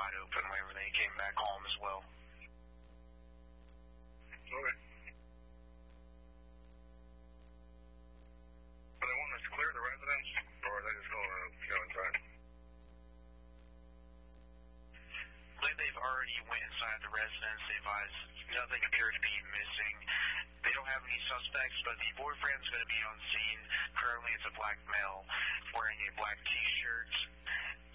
wide open whenever they came back home as well. Okay. Do they want us to clear the residence, or are they just going to go inside? I believe they've already went inside the residence. They advised nothing appeared to be missing. They don't have any suspects, but the boyfriend's going to be on scene. Currently, it's a black male wearing a black T-shirt.